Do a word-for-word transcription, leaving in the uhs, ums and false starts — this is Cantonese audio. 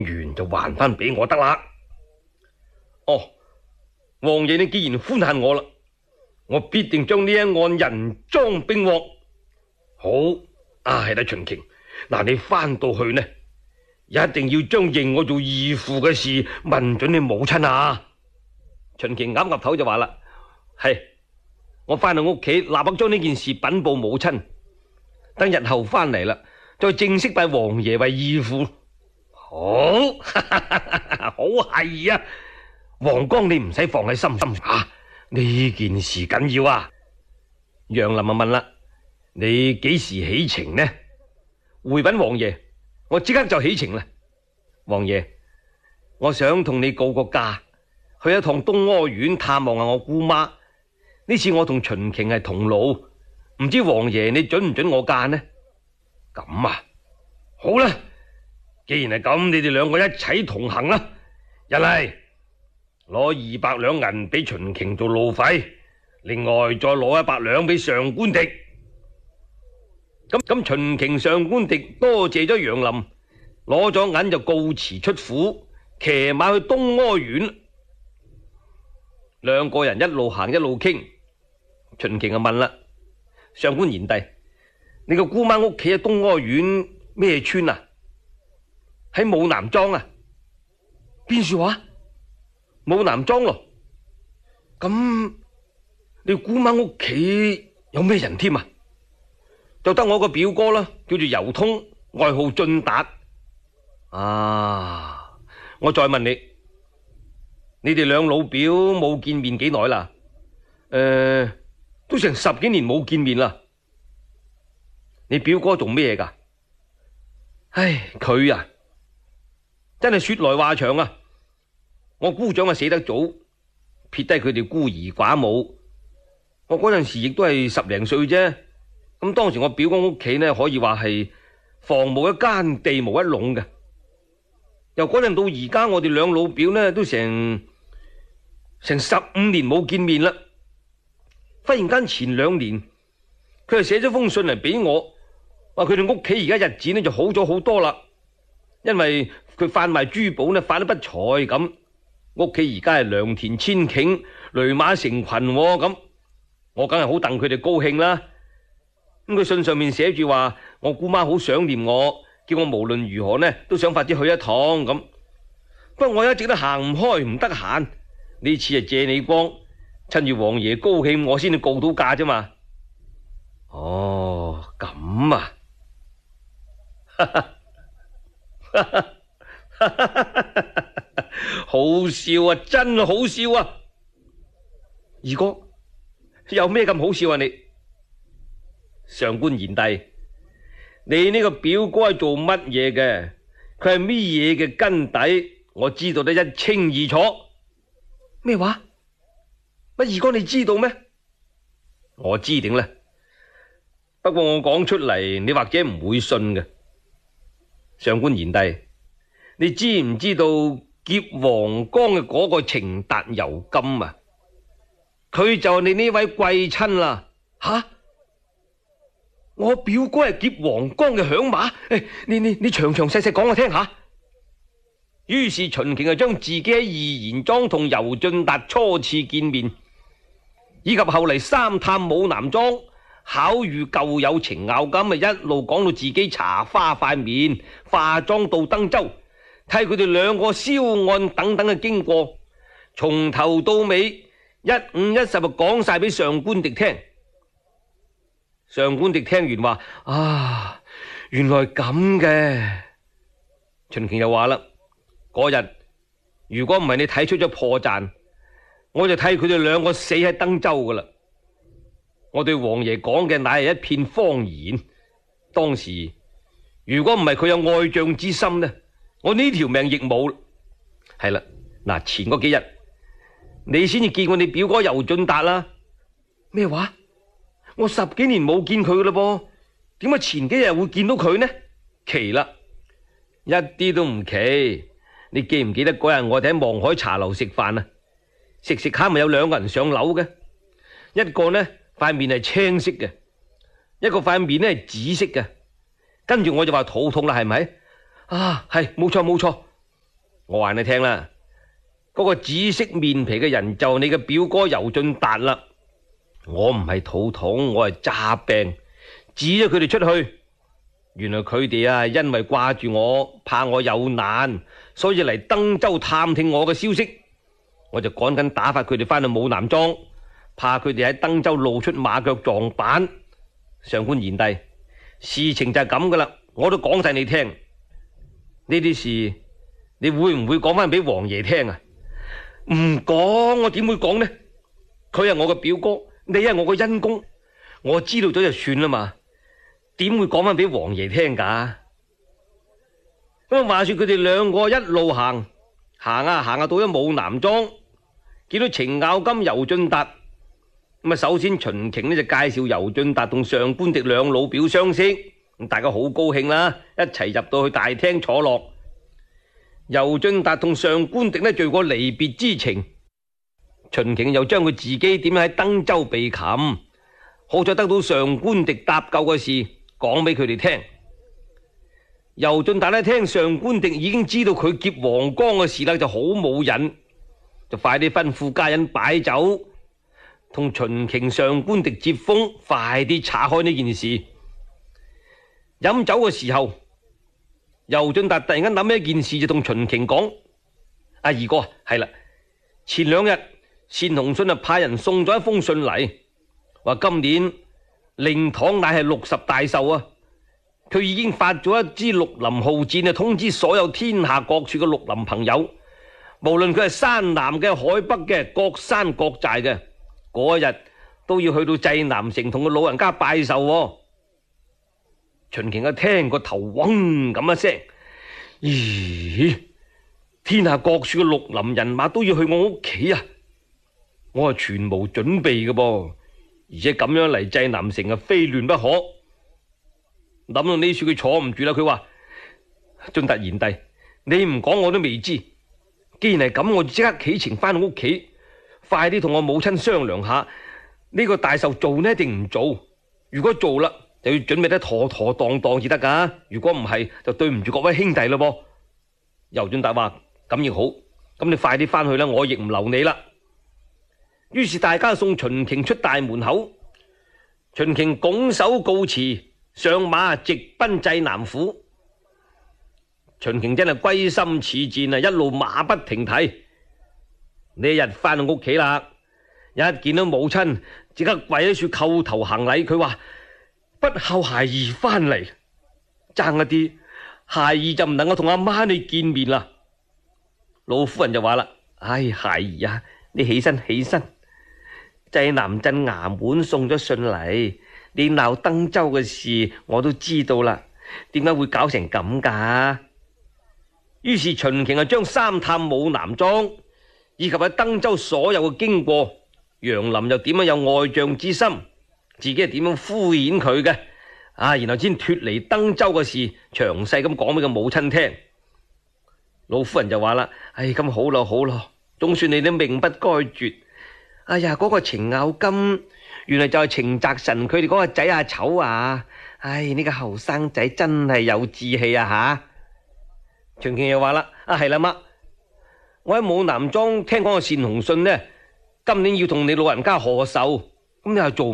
完就還翻俾我得啦。哦，王爺你既然寬限我啦，我必定將呢一案人贓並獲。好啊，係啦，秦瓊，嗱你翻到去呢，一定要將認我做義父嘅事問准你母親啊。秦瓊岌岌頭就話啦，係，我翻到屋企立刻將呢件事稟報母親，等日後翻嚟啦，再正式拜王爺為義父。好，好係啊，黃江你唔使放喺心心啊，呢件事緊要啊。楊林啊問啦，你幾時起程呢？回稟王爺，我即刻就起程啦。王爺，我想同你告個假，去一趟東柯縣探望下我姑媽。呢次我同秦瓊係同路，唔知王爺你准唔准我假呢？咁啊，好啦，既然係咁，你哋兩個一齊同行啦。一嚟攞二百兩銀俾秦瓊做路費，另外再攞一百兩俾上官迪。咁咁秦瓊上官迪多謝咗楊林，攞咗銀就告辭出府，騎馬去東柯縣。兩個人一路行一路傾，秦瓊就問啦：上官賢弟，你個姑媽屋企喺東柯縣咩村啊？喺武南莊啊？邊處話？武南莊咯。咁你姑媽屋企有咩人添啊？就得我個表哥啦，叫做尤通，外號俊達。啊，我再問你，你哋兩老表冇見面幾耐啦？誒、呃，都成十幾年冇見面啦。你表哥做咩噶？唉，佢啊，真係說來話長啊。我姑丈啊死得早，撇低佢哋孤兒寡母。我嗰陣時亦都係十零歲啫。咁當時我表哥屋企呢，可以話係房無一間，地無一攏嘅。由嗰陣到而家，我哋兩老表呢都成成十五年冇見面啦。忽然間前兩年，佢係寫咗封信嚟俾我，話佢哋屋企而家日子呢就好咗好多啦。因為佢販賣珠寶呢，發得不才咁，屋企而家係良田千頃，驢馬成群咁，我梗係好戥佢哋高興啦。咁佢信上面寫住話，我姑媽好想念我，叫我無論如何呢都想快啲去一趟咁。不過我一直都行唔開，唔得閒。呢次係借你光，趁住王爺高興，我先至告到假啫嘛。哦，咁啊，好笑啊，真好笑啊！二哥，有咩咁好笑啊你？上官賢弟，你呢個表哥係做乜嘢嘅？佢係咩嘢嘅根底？我知道得一清二楚。咩話？乜二哥你知道咩？我知定啦，不過我講出嚟，你或者唔會信嘅。上官賢弟，你知唔知道劫黃江嘅嗰個程達尤金啊？佢就係你呢位貴親啦。吓？我表哥係劫黃江嘅響馬，誒，你你你詳詳細細講我聽下。於是秦瓊就將自己喺義賢莊同尤俊達初次見面，以及後嚟三探武南莊巧遇舊友程咬金，咪一路講到自己搽花塊面、化妝到登州，睇佢哋兩個銷案等等嘅經過，從頭到尾一五一十就講晒俾上官迪聽。上官迪聽完話：啊，原來咁嘅。秦瓊又話啦：嗰日如果唔係你睇出咗破綻，我就睇佢哋兩個死喺登州噶啦。我對王爺講嘅乃係一片謊言。當時如果唔係佢有愛將之心呢，我呢條命亦冇。係啦，嗱，前嗰幾日你先至見過你表哥尤俊達啦。咩話？我十幾年冇見佢噶啦噃，點解前幾日會見到佢呢？奇啦，一啲都唔奇。你記唔記得嗰日我哋喺望海茶樓食飯啊？食食下咪有兩個人上樓嘅，一個呢塊面係青色嘅，一個塊面呢係紫色嘅。跟住我就話肚痛啦，係咪？啊，係冇錯冇錯。 我話你聽啦，嗰個紫色面皮嘅人就係你嘅表哥尤俊達啦。我唔係肚痛，我係詐病，指咗佢哋出去。原來佢哋啊，因為掛住我，怕我有難，所以嚟登州探聽我嘅消息。我就趕緊打發佢哋翻去武南莊，怕佢哋喺登州露出馬腳撞板。上官賢弟，事情就係咁噶啦，我都講晒你聽。呢啲事你會唔會講翻俾王爺聽啊？唔講，我點會講呢？佢係我嘅表哥，你係我嘅恩公，我知道咗就算啦嘛，點會講翻俾王爺聽噶？咁話說佢哋兩個一路行行啊行啊，到咗武南莊，見到程咬金、尤俊達。咁啊，首先秦瓊呢就介紹尤俊達同上官迪兩老表相識，咁大家好高興啦，一齊入到去大廳坐落。尤俊達同上官迪呢敘過離別之情，秦瓊又將佢自己點樣喺登州被擒，好彩得到上官迪搭救嘅事講俾佢哋聽。尤俊達呢聽上官迪已經知道佢劫黃岡嘅事啦，就好冇癮，就快啲吩咐家人擺酒，同秦瓊、上官迪接風，快啲查開呢件事。飲酒嘅時候，尤俊達突然間諗起一件事，就同秦瓊講：阿二哥，係啦，前兩日單鴻信啊派人送咗一封信嚟，話今年靈堂乃係六十大壽啊，佢已經發咗一支綠林號戰啊，通知所有天下各處嘅綠林朋友，無論佢係山南嘅、海北嘅、各山各寨嘅，嗰日都要去到濟南城同個老人家拜壽。秦瓊一聽個頭嗡咁一聲，咦？天下各處嘅綠林人馬都要去我屋企啊！我係全無準備嘅噃，而且咁樣嚟濟南城啊，非亂不可。諗到呢處佢坐唔住啦，佢話：俊達賢弟，你唔講我都未知。既然係咁，我即刻啟程翻到屋企，快啲同我母親商量下，呢個大壽做呢定唔做？如果做啦，就要準備得妥妥當當至得噶。如果唔係，就對唔住各位兄弟咯噃。尤俊達話：咁亦好，咁你快啲翻去啦，我亦唔留你啦。於是大家送秦瓊出大門口，秦瓊拱手告辭，上馬直奔濟南府。秦瓊真係歸心似箭啊，一路馬不停蹄。呢一日翻到屋企啦，一見到母親，即刻跪喺處叩頭行禮。佢話：不孝孩兒翻嚟，爭一啲，孩兒就唔能夠同阿媽你見面啦。老夫人就話啦：唉，孩兒啊，你起身起身。濟南鎮衙門送咗信嚟，你鬧登州嘅事我都知道啦，點解會搞成咁噶？於是秦瓊啊，將三探武南莊以及喺登州所有嘅經過，楊林又點樣有愛將之心，自己係點樣敷衍佢嘅啊，然後先脫離登州嘅事，詳細咁講俾個母親聽。老夫人就話啦：唉，咁好咯好咯，總算你都命不該絕。哎呀，嗰、那個程咬金原來就係程澤臣佢哋嗰個仔阿丑啊！唉，呢、這個後生仔真係有志氣啊吓！秦瓊又話啦：啊係啦媽，我喺武南莊聽講個單鴻信呢，今年要同你老人家賀壽，咁你又做